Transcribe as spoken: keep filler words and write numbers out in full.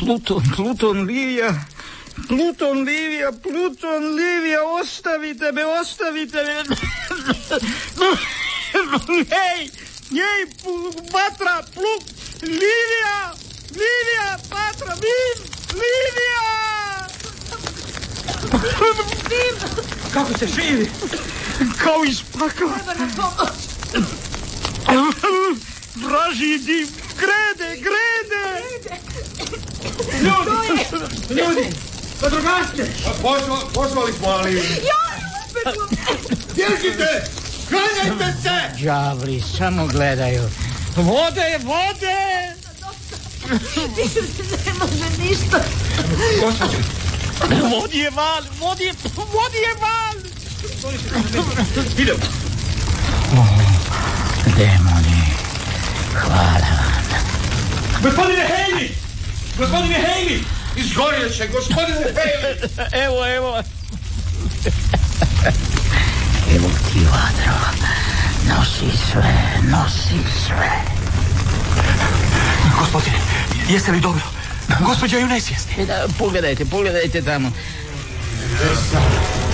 Pluton, Pluton, Livija, Pluton, Livija, Pluton, Livija, ostavite me, ostavite me. Hej, hej, Patra, Plut, Livija, Livija, Patra, Vim, Livija! Kako se živi? Kao iz pakla. Vraži dim, grede, grede! Ljudi, ljudi, vatrogasce! Pozvali smo, ali... Bježite! Klanjajte se! Đavli, samo gledaju. Vode, vode! Ne može ništa. Gospođe! Vodi je val, vodi je, vodi je val! Idemo. Demoni, hvala vam. Gospodine Hejli! Gospodine Hejli! Izgorjet će, gospodine Hejli! Evo, evo. Evo ti vatro. Nosi sve, nosi sve. Gospodine, jeste li dobro? Gospođa ju ne svjesni. Pogledajte, pogledajte tamo.